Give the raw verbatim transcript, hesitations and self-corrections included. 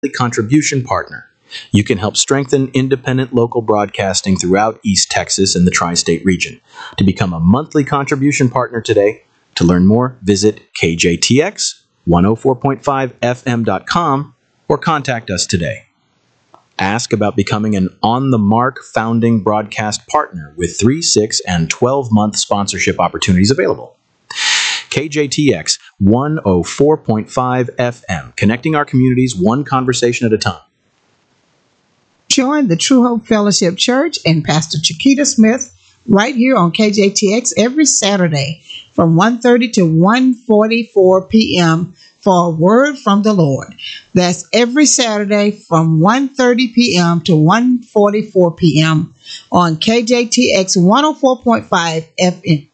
contribution partner. You can help strengthen independent local broadcasting throughout East Texas and the tri-state region. To become a monthly contribution partner today, to learn more, visit K J T X one oh four point five F M dot com or contact us today. Ask about becoming an On the Mark founding broadcast partner with three, six, and twelve-month sponsorship opportunities available. K J T X one oh four point five F M, connecting our communities one conversation at a time. Join the True Hope Fellowship Church and Pastor Chiquita Smith right here on K J T X every Saturday from one thirty to one forty-four p.m. for a word from the Lord. That's every Saturday from one thirty p.m. to one forty-four p.m. on K J T X one oh four point five F M.